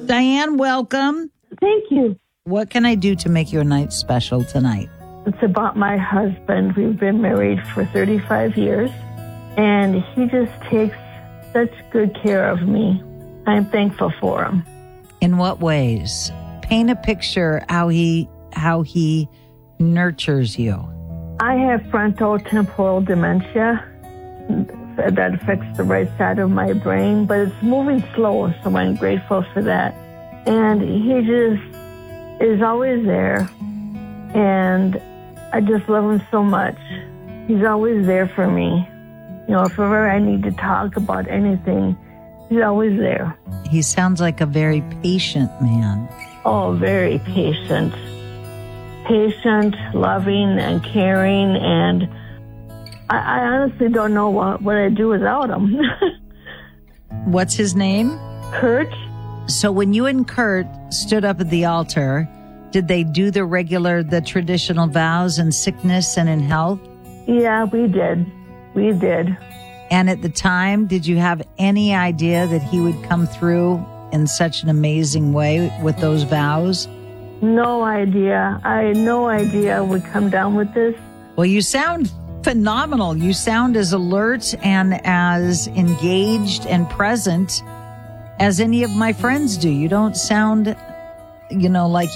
Diane, welcome. Thank you. What can I do to make your night special tonight? It's about my husband. We've been married for 35 years, and he just takes such good care of me. I'm thankful for him. In what ways? Paint a picture how he nurtures you. I have frontotemporal dementia that affects the right side of my brain, but it's moving slow, so I'm grateful for that. And he just is always there, and I just love him so much. He's always there for me. You know, if ever I need to talk about anything, he's always there. He sounds like a very patient man. Oh, very patient. Patient, loving, and caring, and I honestly don't know what I'd do without him. What's his name? Kurt. So when you and Kurt stood up at the altar, did they do the traditional vows in sickness and in health? Yeah, we did. We did. And at the time, did you have any idea that he would come through in such an amazing way with those vows? No idea. I had no idea I would come down with this. Well, you sound phenomenal. You sound as alert and as engaged and present as any of my friends do. You don't sound, like